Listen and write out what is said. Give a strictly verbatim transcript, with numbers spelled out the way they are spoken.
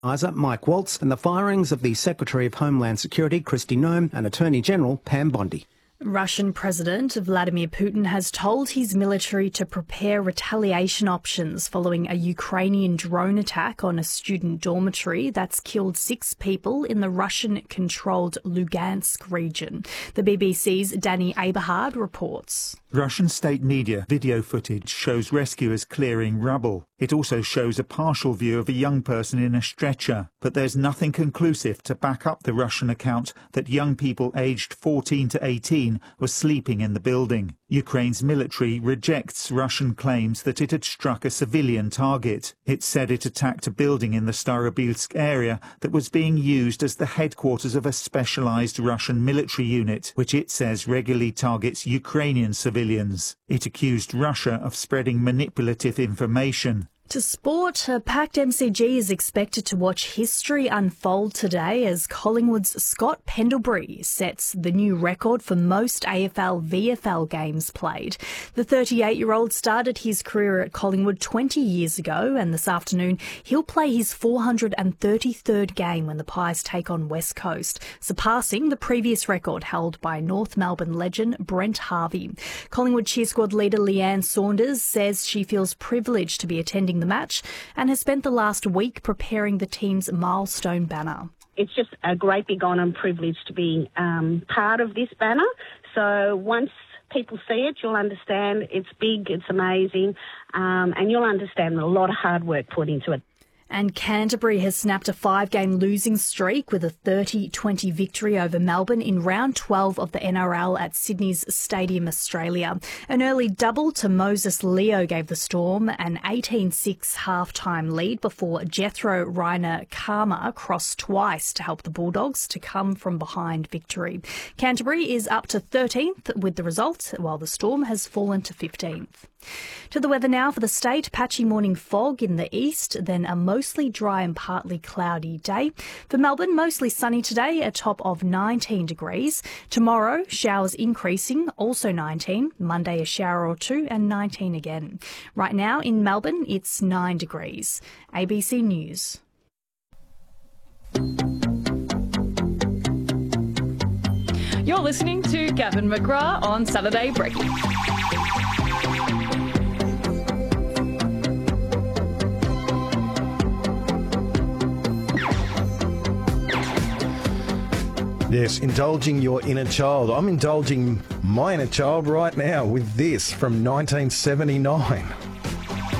Isa Mike Waltz and the firings of the Secretary of Homeland Security, Kristi Noem, and Attorney General Pam Bondi. Russian President Vladimir Putin has told his military to prepare retaliation options following a Ukrainian drone attack on a student dormitory that's killed six people in the Russian-controlled Lugansk region. The B B C's Danny Aberhard reports. Russian state media video footage shows rescuers clearing rubble. It also shows a partial view of a young person in a stretcher, but there's nothing conclusive to back up the Russian account that young people aged fourteen to eighteen were sleeping in the building. Ukraine's military rejects Russian claims that it had struck a civilian target. It said it attacked a building in the Starobilsk area that was being used as the headquarters of a specialized Russian military unit, which it says regularly targets Ukrainian civilians. It accused Russia of spreading manipulative information. To sport, a packed M C G is expected to watch history unfold today as Collingwood's Scott Pendlebury sets the new record for most A F L V F L games played. The thirty-eight-year-old started his career at Collingwood twenty years ago, and this afternoon he'll play his four hundred thirty-third game when the Pies take on West Coast, surpassing the previous record held by North Melbourne legend Brent Harvey. Collingwood cheer squad leader Leanne Saunders says she feels privileged to be attending the match and has spent the last week preparing the team's milestone banner. It's just a great big honour and privilege to be um, part of this banner. So once people see it, you'll understand it's big, it's amazing, um, and you'll understand a lot of hard work put into it. And Canterbury has snapped a five-game losing streak with a thirty twenty victory over Melbourne in round twelve of the N R L at Sydney's Stadium Australia. An early double to Moses Leo gave the Storm an eighteen six half-time lead before Jethro Reiner Karma crossed twice to help the Bulldogs to come from behind victory. Canterbury is up to thirteenth with the result, while the Storm has fallen to fifteenth. To the weather now for the state. Patchy morning fog in the east, then a mostly dry and partly cloudy day. For Melbourne, mostly sunny today, a top of nineteen degrees. Tomorrow, showers increasing, also nineteen. Monday, a shower or two, and nineteen again. Right now in Melbourne, it's nine degrees. A B C News. You're listening to Gavin McGrath on Saturday Breakfast. Yes, indulging your inner child. I'm indulging my inner child right now with this from nineteen seventy-nine.